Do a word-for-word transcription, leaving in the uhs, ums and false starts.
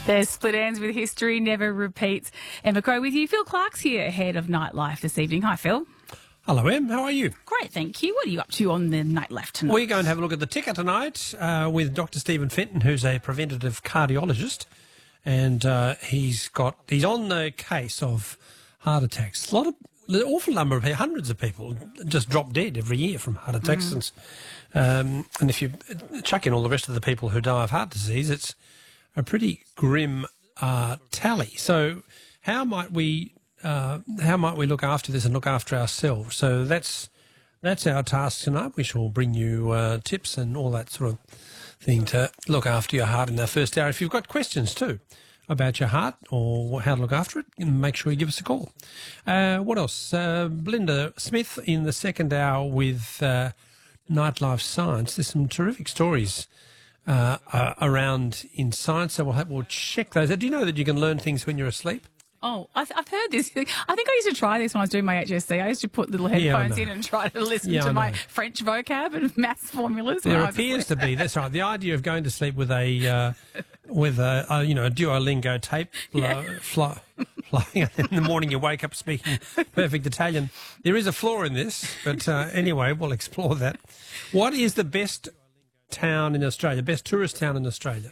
There's Split Ends with History Never Repeats. Emma Crow with you. Phil Clark's here ahead of Nightlife this evening. Hi, Phil. Hello, Em. How are you? Great, thank you. What are you up to on the Nightlife tonight? We're going to have a look at the ticker tonight uh, with Doctor Stephen Fenton, who's a preventative cardiologist, and uh, he's got he's on the case of heart attacks. A lot of, an awful number of hundreds of people just drop dead every year from heart attacks, mm-hmm. and, um, and if you chuck in all the rest of the people who die of heart disease, it's a pretty grim uh, tally. So, how might we uh, how might we look after this and look after ourselves? So that's that's our task tonight. We shall bring you uh, tips and all that sort of thing to look after your heart in our first hour. If you've got questions too about your heart or how to look after it, make sure you give us a call. Uh, what else? Uh, Belinda Smith in the second hour with uh, Nightlife Science. There's some terrific stories uh, uh, around in science, so we'll, have, we'll check those. Do you know that you can learn things when you're asleep? Oh, I th- I've heard this. I think I used to try this when I was doing my H S C. I used to put little headphones yeah, in and try to listen yeah, to my French vocab and maths formulas. There appears to be, that's right, the idea of going to sleep with a, uh, with a, a, you know, a Duolingo tape yeah. fly, flying, and in the morning you wake up speaking perfect Italian. There is a flaw in this, but uh, anyway, we'll explore that. What is the best town in Australia, best tourist town in Australia?